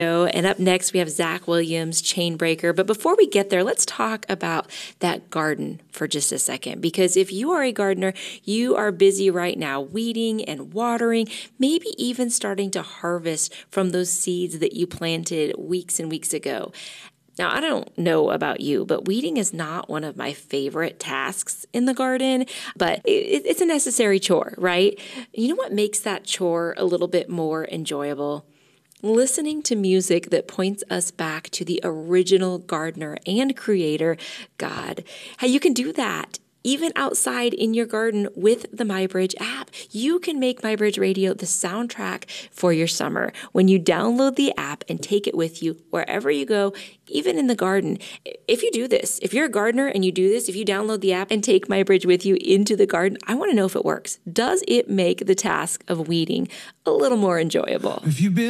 And up next, we have Zach Williams, Chainbreaker. But before we get there, let's talk about that garden for just a second. Because if you are a gardener, you are busy right now weeding and watering, maybe even starting to harvest from those seeds that you planted weeks and weeks ago. Now, I don't know about you, but weeding is not one of my favorite tasks in the garden, but it's a necessary chore, right? You know what makes that chore a little bit more enjoyable? Listening to music that points us back to the original gardener and creator, God. How you can do that even outside in your garden with the MyBridge app. You can make MyBridge Radio the soundtrack for your summer when you download the app and take it with you wherever you go, even in the garden. If you do this, if you're a gardener and you do this, if you download the app and take MyBridge with you into the garden, I want to know if it works. Does it make the task of weeding a little more enjoyable? If you've been